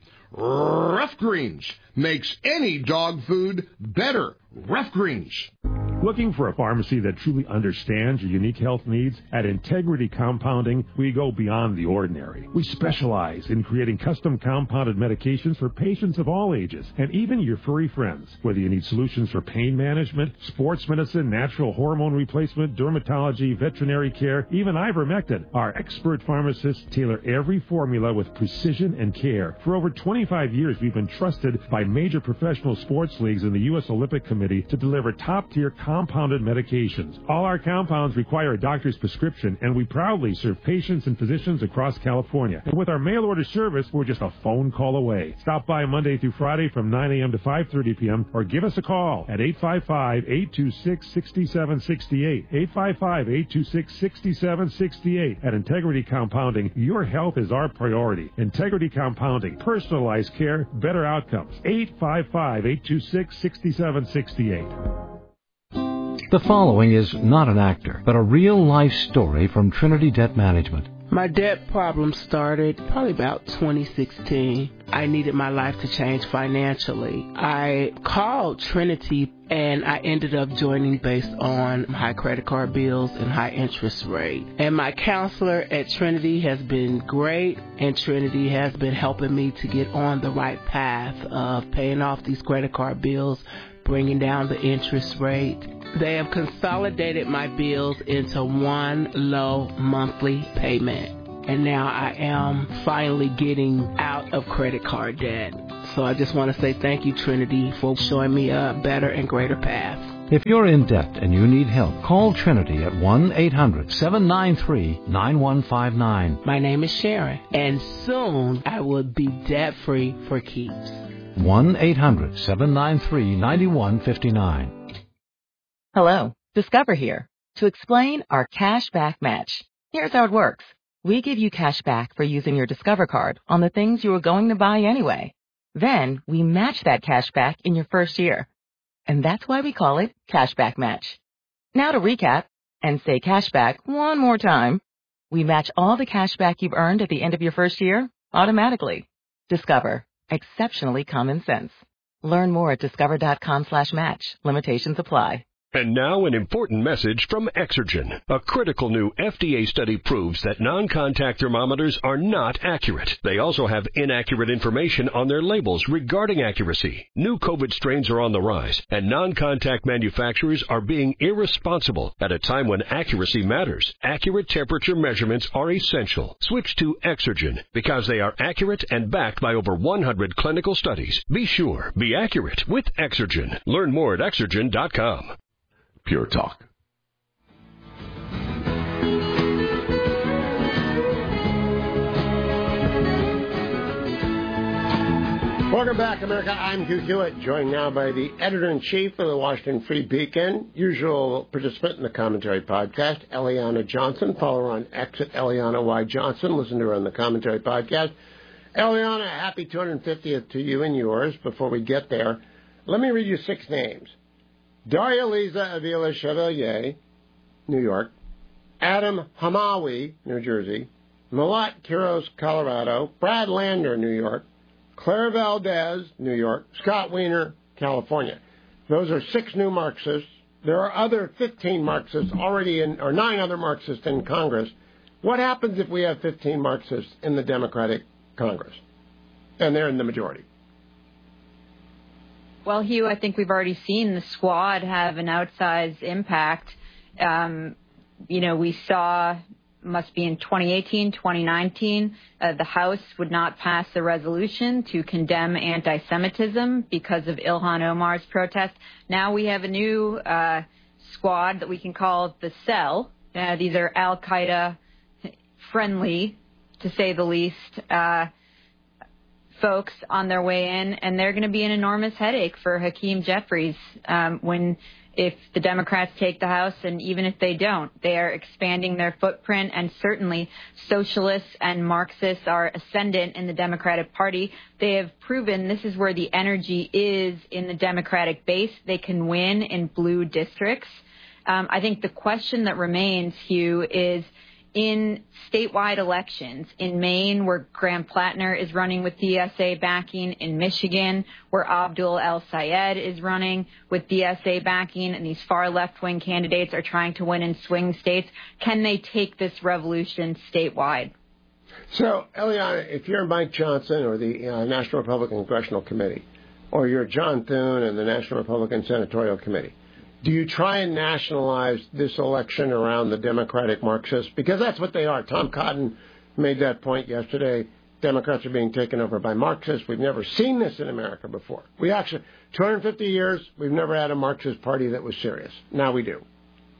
Rough Greens makes any dog food better. Rough Greens. Looking for a pharmacy that truly understands your unique health needs? At Integrity Compounding, we go beyond the ordinary. We specialize in creating custom compounded medications for patients of all ages, and even your furry friends. Whether you need solutions for pain management, sports medicine, natural hormone replacement, dermatology, veterinary care, even ivermectin, our expert pharmacists tailor every formula with precision and care. For over 25 years, we've been trusted by major professional sports leagues and the U.S. Olympic Committee to deliver top-tier compounded compounded medications. All our compounds require a doctor's prescription, and we proudly serve patients and physicians across California. And with our mail order service, we're just a phone call away. Stop by Monday through Friday from 9 a.m. to 5:30 p.m. or give us a call at 855-826-6768. 855-826-6768. At Integrity Compounding, your health is our priority. Integrity Compounding, personalized care, better outcomes. 855-826-6768. The following is not an actor, but a real-life story from Trinity Debt Management. My debt problem started probably about 2016. I needed my life to change financially. I called Trinity and I ended up joining based on high credit card bills and high interest rate. And my counselor at Trinity has been great, and Trinity has been helping me to get on the right path of paying off these credit card bills, bringing down the interest rate. They have consolidated my bills into one low monthly payment. And now I am finally getting out of credit card debt. So I just want to say thank you, Trinity, for showing me a better and greater path. If you're in debt and you need help, call Trinity at 1-800-793-9159. My name is Sharon, and soon I will be debt-free for keeps. 1-800-793-9159. Hello, Discover here to explain our cash back match. Here's how it works. We give you cash back for using your Discover card on the things you were going to buy anyway. Then we match that cash back in your first year. And that's why we call it Cashback Match. Now to recap and say cashback one more time. We match all the cash back you've earned at the end of your first year automatically. Discover. Exceptionally common sense. Learn more at discover.com/match. Limitations apply. And now an important message from Exergen. A critical new FDA study proves that non-contact thermometers are not accurate. They also have inaccurate information on their labels regarding accuracy. New COVID strains are on the rise, and non-contact manufacturers are being irresponsible at a time when accuracy matters. Accurate temperature measurements are essential. Switch to Exergen because they are accurate and backed by over 100 clinical studies. Be sure, be accurate with Exergen. Learn more at Exergen.com. Pure Talk. Welcome back, America. I'm Hugh Hewitt, joined now by the editor-in-chief of the Washington Free Beacon, usual participant in the Commentary Podcast, Eliana Johnson. Follow her on X at Eliana Y. Johnson. Listen to her on the Commentary Podcast. Eliana, happy 250th to you and yours. Before we get there, let me read you 6 names. Daria Lisa Avila Chevalier, New York. Adam Hamawi, New Jersey. Malat Kiros, Colorado. Brad Lander, New York. Claire Valdez, New York. Scott Wiener, California. Those are 6 new Marxists. There are other 15 Marxists already in, or 9 other Marxists in Congress. What happens if we have 15 Marxists in the Democratic Congress? And they're in the majority. Well, Hugh, I think we've already seen the squad have an outsized impact. We saw, must be in 2018, 2019, the House would not pass a resolution to condemn anti-Semitism because of Ilhan Omar's protest. Now we have a new squad that we can call the Cell. These are Al-Qaeda friendly, to say the least, folks on their way in, and they're going to be an enormous headache for Hakeem Jeffries if the Democrats take the House, and even if they don't. They are expanding their footprint, and certainly socialists and Marxists are ascendant in the Democratic Party. They have proven this is where the energy is in the Democratic base. They can win in blue districts. I think the question that remains, Hugh, is in statewide elections, in Maine, where Graham Plattner is running with DSA backing, in Michigan, where Abdul El-Sayed is running with DSA backing, and these far left-wing candidates are trying to win in swing states, can they take this revolution statewide? So, Eliana, if you're Mike Johnson or the National Republican Congressional Committee, or you're John Thune and the National Republican Senatorial Committee, do you try and nationalize this election around the Democratic Marxists? Because that's what they are. Tom Cotton made that point yesterday. Democrats are being taken over by Marxists. We've never seen this in America before. 250 years, we've never had a Marxist party that was serious. Now we do.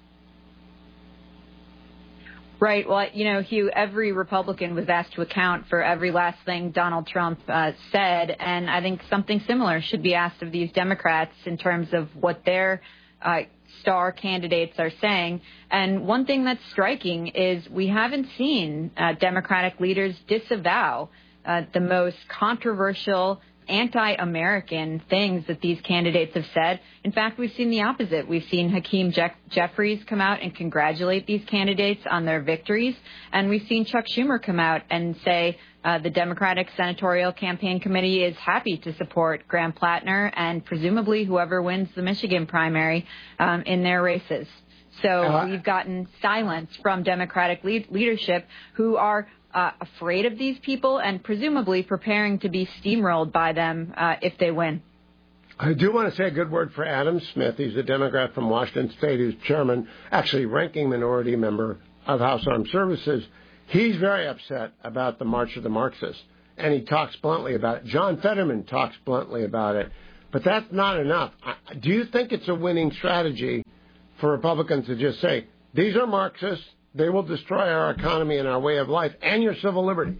Right. Well, Hugh, every Republican was asked to account for every last thing Donald Trump said, and I think something similar should be asked of these Democrats in terms of what their star candidates are saying. And one thing that's striking is we haven't seen Democratic leaders disavow the most controversial anti-American things that these candidates have said. In fact, we've seen the opposite. We've seen Hakeem Jeffries come out and congratulate these candidates on their victories. And we've seen Chuck Schumer come out and say the Democratic Senatorial Campaign Committee is happy to support Graham Plattner and presumably whoever wins the Michigan primary in their races. So we've gotten silence from Democratic leadership who are afraid of these people and presumably preparing to be steamrolled by them if they win. I do want to say a good word for Adam Smith. He's a Democrat from Washington State who's chairman, actually ranking minority member of House Armed Services. He's very upset about the March of the Marxists, and he talks bluntly about it. John Fetterman talks bluntly about it. But that's not enough. Do you think it's a winning strategy for Republicans to just say, these are Marxists, they will destroy our economy and our way of life and your civil liberties?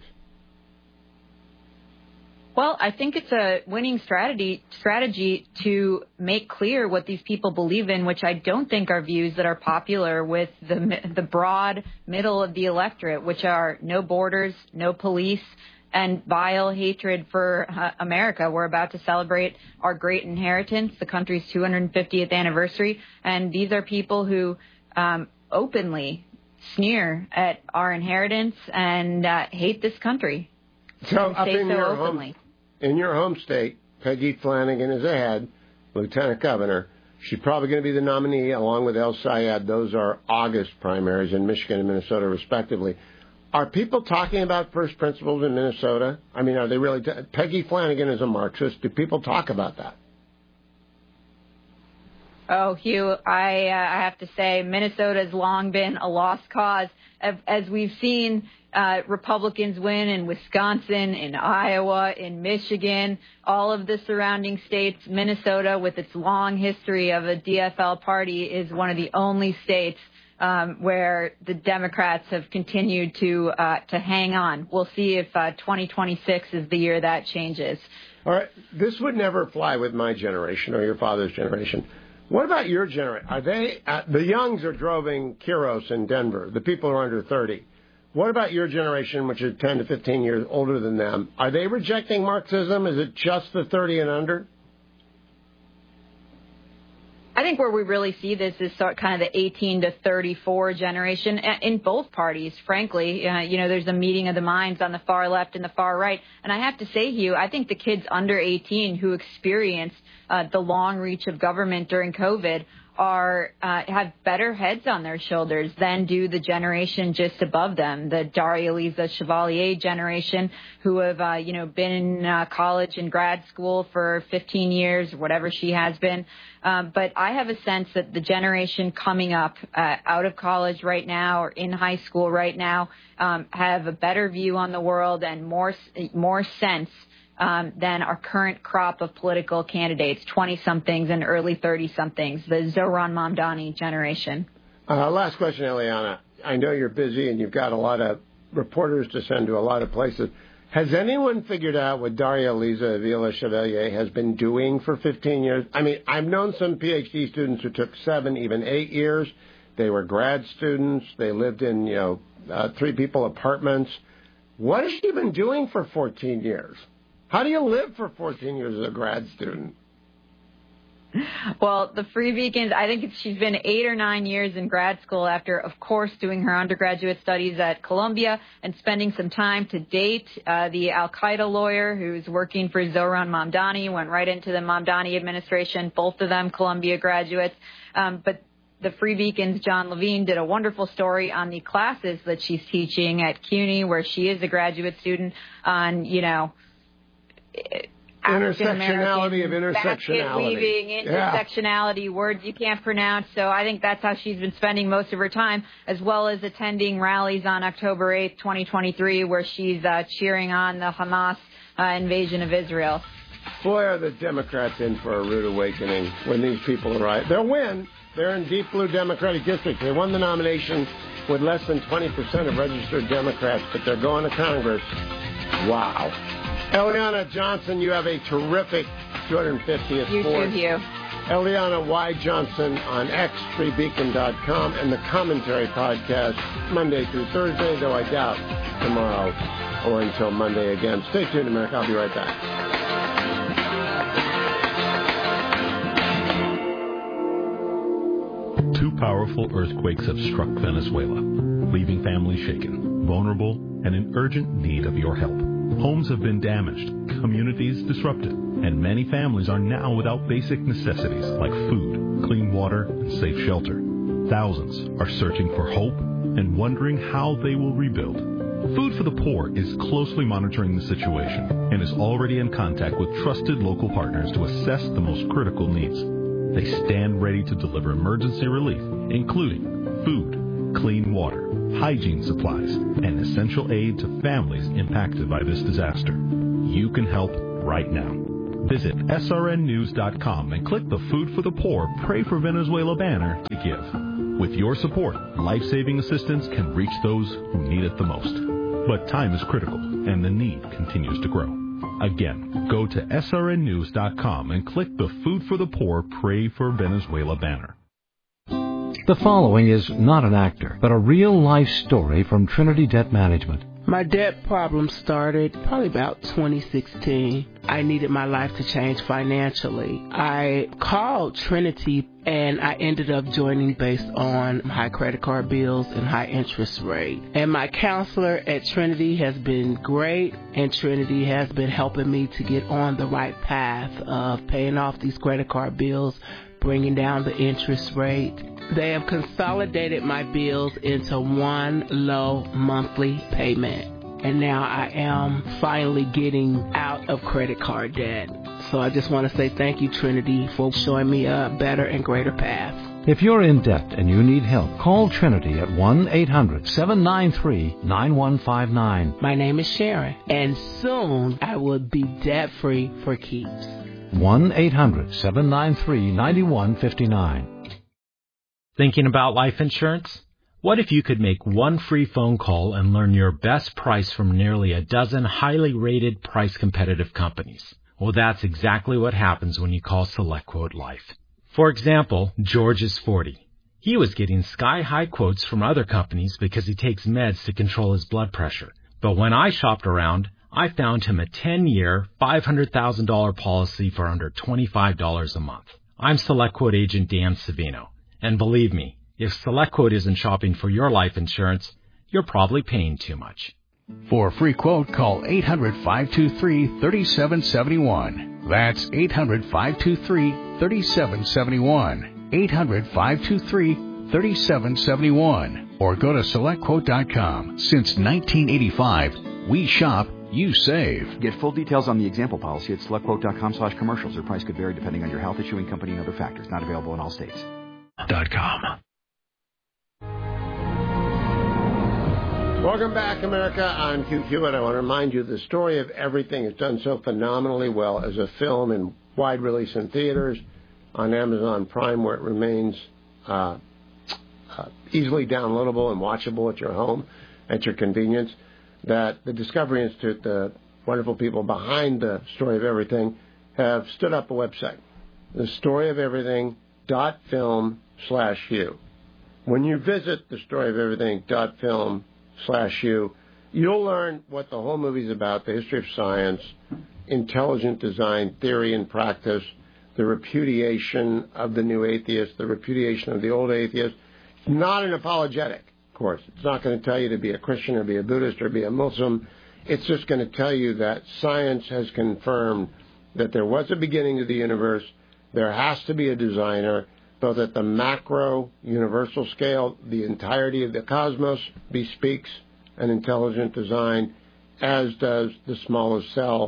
Well, I think it's a winning strategy to make clear what these people believe in, which I don't think are views that are popular with the broad middle of the electorate, which are no borders, no police, and vile hatred for America. We're about to celebrate our great inheritance, the country's 250th anniversary, and these are people who openly sneer at our inheritance and hate this country. So up in your home state, Peggy Flanagan is ahead, Lieutenant Governor. She's probably going to be the nominee along with El Sayed. Those are August primaries in Michigan and Minnesota, respectively. Are people talking about first principles in Minnesota? I mean, are they really? Peggy Flanagan is a Marxist. Do people talk about that? Oh, Hugh, I have to say Minnesota has long been a lost cause. As we've seen Republicans win in Wisconsin, in Iowa, in Michigan, all of the surrounding states, Minnesota, with its long history of a DFL party, is one of the only states where the Democrats have continued to hang on. We'll see if 2026 is the year that changes. All right. This would never fly with my generation or your father's generation. What about your generation? Are they the youngs are droving Kiros in Denver? The people who are under 30. What about your generation, which is 10 to 15 years older than them? Are they rejecting Marxism? Is it just the 30 and under? I think where we really see this is kind of the 18 to 34 generation in both parties, frankly. There's a meeting of the minds on the far left and the far right. And I have to say, Hugh, I think the kids under 18 who experienced the long reach of government during COVID have better heads on their shoulders than do the generation just above them, the Daria Lisa Chevalier generation, who have been in college and grad school for 15 years, whatever she has been. But I have a sense that the generation coming up out of college right now or in high school right now have a better view on the world and more sense than our current crop of political candidates, 20-somethings and early 30-somethings, the Zohran Mamdani generation. Last question, Eliana. I know you're busy and you've got a lot of reporters to send to a lot of places. Has anyone figured out what Daria Lisa Avila Chevalier has been doing for 15 years? I mean, I've known some PhD students who took 7, even 8 years. They were grad students. They lived in, 3-people apartments. What has she been doing for 14 years? How do you live for 14 years as a grad student? Well, the Free Beacons, I think she's been 8 or 9 years in grad school after, of course, doing her undergraduate studies at Columbia and spending some time to date the al-Qaeda lawyer who's working for Zohran Mamdani, went right into the Mamdani administration, both of them Columbia graduates. But the Free Beacons, John Levine, did a wonderful story on the classes that she's teaching at CUNY, where she is a graduate student, on, Intersectionality of intersectionality. Basket-weaving, intersectionality, words you can't pronounce. So I think that's how she's been spending most of her time, as well as attending rallies on October 8th, 2023, where she's cheering on the Hamas invasion of Israel. Boy, are the Democrats in for a rude awakening when these people arrive. They'll win. They're in deep blue Democratic districts. They won the nomination with less than 20% of registered Democrats, but they're going to Congress. Wow. Eliana Johnson, you have a terrific 250th You board. too, Hugh. Eliana Y. Johnson on X, freebeacon.com, and the commentary podcast Monday through Thursday, though I doubt tomorrow or until Monday again. Stay tuned, America. I'll be right back. Two powerful earthquakes have struck Venezuela, leaving families shaken, vulnerable, and in urgent need of your help. Homes have been damaged, communities disrupted, and many families are now without basic necessities like food, clean water, and safe shelter. Thousands are searching for hope and wondering how they will rebuild. Food for the Poor is closely monitoring the situation and is already in contact with trusted local partners to assess the most critical needs. They stand ready to deliver emergency relief, including food, clean water, hygiene supplies, and essential aid to families impacted by this disaster. You can help right now. Visit srnnews.com and click the Food for the Poor Pray for Venezuela banner to give. With your support, life-saving assistance can reach those who need it the most. But time is critical, and the need continues to grow. Again, go to srnnews.com and click the Food for the Poor Pray for Venezuela banner. The following is not an actor, but a real-life story from Trinity Debt Management. My debt problem started probably about 2016. I needed my life to change financially. I called Trinity and I ended up joining based on high credit card bills and high interest rate. And my counselor at Trinity has been great, and Trinity has been helping me to get on the right path of paying off these credit card bills, bringing down the interest rate. They have consolidated my bills into one low monthly payment. And now I am finally getting out of credit card debt. So I just want to say thank you, Trinity, for showing me a better and greater path. If you're in debt and you need help, call Trinity at 1-800-793-9159. My name is Sharon, and soon I will be debt-free for keeps. 1-800-793-9159. Thinking about life insurance? What if you could make one free phone call and learn your best price from nearly a dozen highly rated, price-competitive companies? Well, that's exactly what happens when you call SelectQuote Life. For example, George is 40. He was getting sky-high quotes from other companies because he takes meds to control his blood pressure. But when I shopped around, I found him a 10-year, $500,000 policy for under $25 a month. I'm SelectQuote agent Dan Savino. And believe me, if SelectQuote isn't shopping for your life insurance, you're probably paying too much. For a free quote, call 800-523-3771. That's 800-523-3771. 800-523-3771. Or go to SelectQuote.com. Since 1985, we shop, you save. Get full details on the example policy at SelectQuote.com/commercials. Their price could vary depending on your health, issuing company, and other factors. Not available in all states. .com. Welcome back, America. I'm Hugh Hewitt. I want to remind you the story of everything is done so phenomenally well as a film in wide release in theaters, on Amazon Prime, where it remains easily downloadable and watchable at your home, at your convenience. That the Discovery Institute, the wonderful people behind the Story of Everything, have stood up a website, thestoryofeverything.film/you. When you visit thestoryofeverything.film/you, you'll learn what the whole movie's about, the history of science, intelligent design, theory and practice, the repudiation of the new atheist, the repudiation of the old atheist. It's not an apologetic, of course. It's not going to tell you to be a Christian or be a Buddhist or be a Muslim. It's just going to tell you that science has confirmed that there was a beginning to the universe. There has to be a designer, both at the macro, universal scale. The entirety of the cosmos bespeaks an intelligent design, as does the smallest cell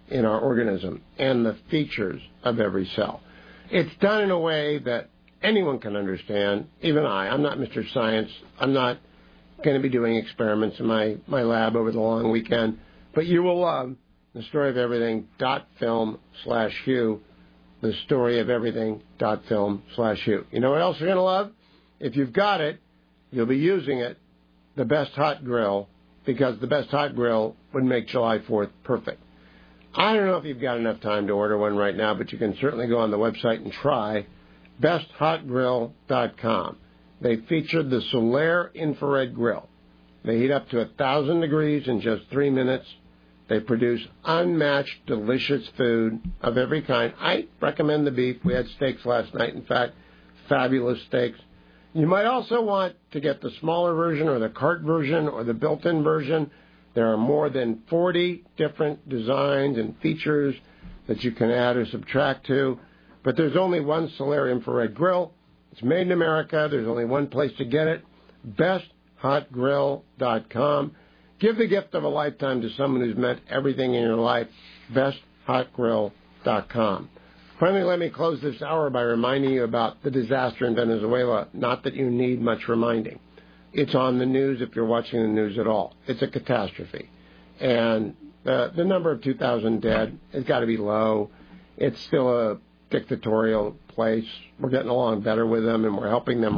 in our organism and the features of every cell. It's done in a way that anyone can understand, even I. I'm not Mr. Science. I'm not going to be doing experiments in my lab over the long weekend. But you will love the story of everything.film/Hugh, the story of everything.film/Hugh. You know what else you're going to love? If you've got it, you'll be using it, the Best Hot Grill, because the Best Hot Grill would make July 4th perfect. I don't know if you've got enough time to order one right now, but you can certainly go on the website and try besthotgrill.com. They featured the Solaire infrared grill. They heat up to 1,000 degrees in just 3 minutes. They produce unmatched, delicious food of every kind. I recommend the beef. We had steaks last night, in fact, fabulous steaks. You might also want to get the smaller version or the cart version or the built-in version. There are more than 40 different designs and features that you can add or subtract to. But there's only one Solaire infrared grill. It's made in America. There's only one place to get it, besthotgrill.com. Give the gift of a lifetime to someone who's meant everything in your life, besthotgrill.com. Finally, let me close this hour by reminding you about the disaster in Venezuela. Not that you need much reminding. It's on the news if you're watching the news at all. It's a catastrophe. And the number of 2,000 dead has got to be low. It's still a dictatorial place. We're getting along better with them, and we're helping them